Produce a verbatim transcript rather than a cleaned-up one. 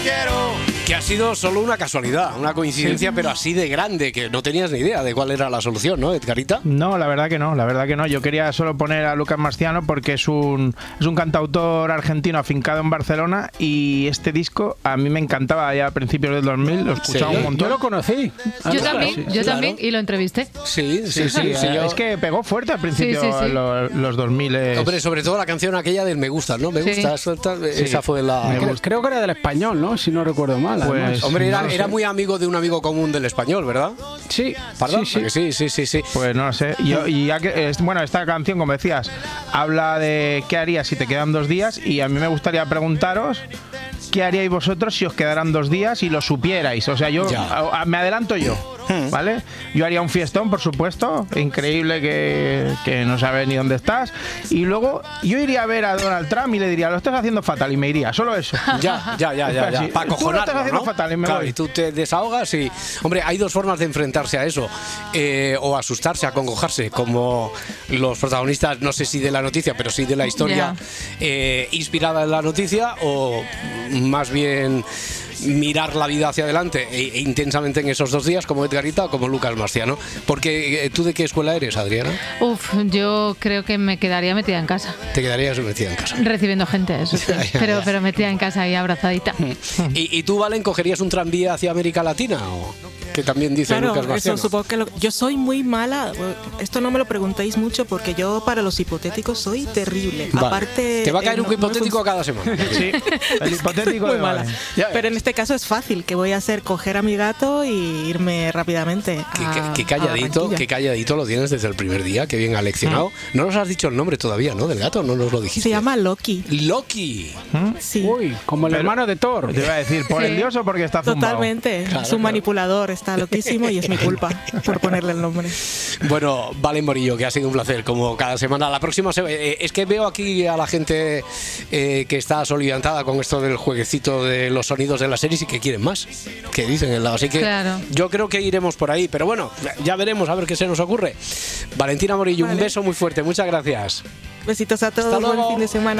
Que ha sido solo una casualidad, una coincidencia, sí. Pero así de grande, que no tenías ni idea de cuál era la solución, ¿no, Edgarita? No, la verdad que no, la verdad que no. Yo quería solo poner a Lucas Marciano porque es un, es un cantautor argentino afincado en Barcelona y este disco a mí me encantaba ya a principios del dos mil, lo escuchaba, sí, un montón. Yo lo conocí. Yo ah, también, sí, yo claro. también, y lo entrevisté. Sí, sí, sí. sí, sí yo... Es que pegó fuerte al principio, sí, sí, sí. Los, los dos mil. Hombre, sobre todo la canción aquella del Me Gusta, ¿no? Me Gusta, sí. Suelta, sí. Esa fue la... Creo, creo que era del español, ¿no? Si no recuerdo mal. Pues, hombre, era, era muy amigo de un amigo común del español, ¿verdad? Sí, ¿Perdón? sí, sí. sí, sí, sí, sí. Pues no lo sé. Yo, y ya que, bueno, esta canción, como decías, habla de qué harías si te quedan dos días y a mí me gustaría preguntaros qué haríais vosotros si os quedaran dos días y lo supierais. O sea, yo a, a, me adelanto yo. ¿Vale? Yo haría un fiestón, por supuesto, increíble que, que no sabes ni dónde estás. Y luego yo iría a ver a Donald Trump y le diría, lo estás haciendo fatal, y me iría, solo eso. Ya, ya, ya, ya, ya. Para tú lo estás haciendo ¿no? fatal y me claro, voy. Y tú te desahogas y... Hombre, hay dos formas de enfrentarse a eso. Eh, o asustarse, acongojarse, como los protagonistas, no sé si de la noticia, pero sí de la historia yeah. eh, inspirada en la noticia, o más bien... mirar la vida hacia adelante e, e intensamente en esos dos días, como Edgarita o como Lucas Marciano. Porque ¿tú de qué escuela eres, Adriana? Uf, yo creo que me quedaría metida en casa. Te quedarías metida en casa. Recibiendo gente, eso sí. pero, pero metida en casa y abrazadita. ¿Y, y tú, Valen, cogerías un tranvía hacia América Latina o...? Que también dice claro, Lucas Marciano. Eso, supongo que lo, yo soy muy mala. Esto no me lo preguntéis mucho porque yo para los hipotéticos soy terrible. Vale. Aparte, te va a caer eh, un no, hipotético no cada semana. Sí, el hipotético muy de mala. Vale. Pero en este caso es fácil. ¿Qué voy a hacer? Coger a mi gato y irme rápidamente. Qué, a, qué, qué calladito, a qué calladito lo tienes desde el primer día. Qué bien aleccionado. Mm. No nos has dicho el nombre todavía, ¿no? Del gato, no nos lo dijiste. Se llama Loki. Loki. ¿Mm? Sí. Uy, como el Pero, hermano de Thor. Te iba a decir, ¿por sí. el dios o porque está zumbado? Totalmente. Claro, es un claro. manipulador, está loquísimo y es mi culpa por ponerle el nombre. Bueno, Valen Morillo, que ha sido un placer, como cada semana. La próxima, se... eh, es que veo aquí a la gente eh, que está soliviantada con esto del jueguecito de los sonidos de las series y que quieren más, que dicen el lado. Así que claro. yo creo que iremos por ahí, pero bueno, ya veremos a ver qué se nos ocurre. Valentina Morillo, vale. Un beso muy fuerte, muchas gracias. Besitos a todos, buen fin de semana.